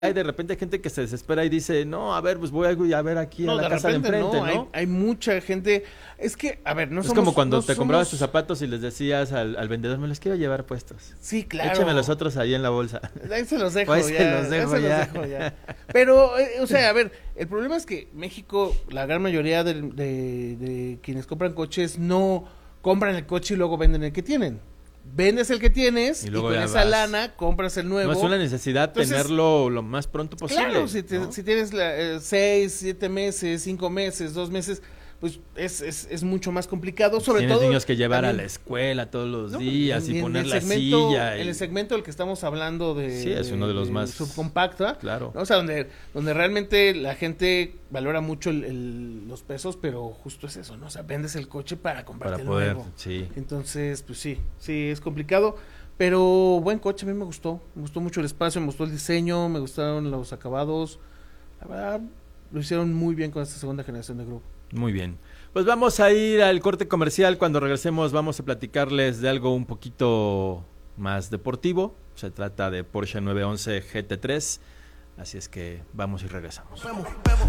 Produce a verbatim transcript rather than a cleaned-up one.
hay de repente gente que se desespera y dice, no, a ver, pues voy a, a ver aquí No, a la de casa de repente enfrente, no, ¿no? hay, hay mucha gente, es que, a ver, no Es somos... como cuando no te comprabas somos- tus zapatos y les decías al, al vendedor, me los quiero llevar puestos. Sí, claro. Échame los otros ahí en la bolsa. Ahí se los dejo Ahí se ya. los dejo ahí se ya. los dejo ya. Pero, eh, o sea, a ver, el problema es que México, la gran mayoría de, de, de quienes compran coches no compran el coche y luego venden el que tienen. Vendes el que tienes Y y, luego con ya esa vas. lana compras el nuevo. No es una necesidad Entonces, tenerlo lo más pronto posible. Claro, si, te- ¿no? si tienes la, eh, seis, siete meses, cinco meses, dos meses, pues es, es, es mucho más complicado. Sobre Tienes todo niños que llevar también- a la escuela todos los No, días en- y en poner el la segmento- silla. y- En el segmento del que estamos hablando de... Sí, es uno de los más- subcompacta. Claro. ¿no? O sea, donde, donde realmente la gente valora mucho el- el- los pesos, pero justo es eso, ¿no? O sea, vendes el coche para comprarte Para el poder, nuevo. sí. Entonces, pues sí, sí, es complicado. Pero buen coche, a mí me gustó. Me gustó mucho el espacio, me gustó el diseño, me gustaron los acabados. La verdad, lo hicieron muy bien con esta segunda generación de grupo. Muy bien. Pues vamos a ir al corte comercial. Cuando regresemos vamos a platicarles de algo un poquito más deportivo. Se trata de Porsche nueve once G T tres. Así es que vamos y regresamos. Vamos, vamos.